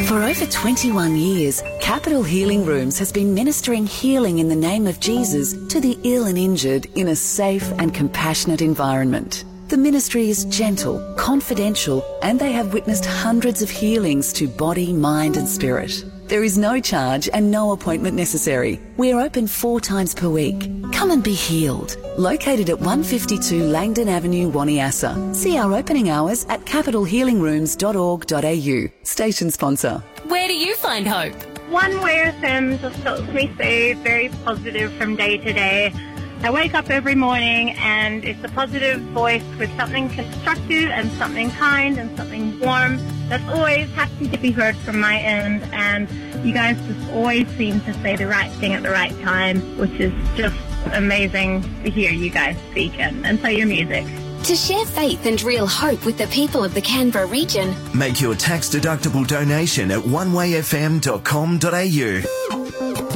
For over 21 years, Capital Healing Rooms has been ministering healing in the name of Jesus to the ill and injured in a safe and compassionate environment. The ministry is gentle, confidential, and they have witnessed hundreds of healings to body, mind and spirit. There is no charge and no appointment necessary. We are open 4 times per week. Come and be healed. Located at 152 Langdon Avenue, Waniassa. See our opening hours at capitalhealingrooms.org.au. Station sponsor. Where do you find hope? 1Way FM just helps me stay very positive from day to day. I wake up every morning and it's a positive voice with something constructive and something kind and something warm that's always happy to be heard from my end, and you guys just always seem to say the right thing at the right time, which is just amazing to hear you guys speak and play your music. To share faith and real hope with the people of the Canberra region, make your tax-deductible donation at onewayfm.com.au.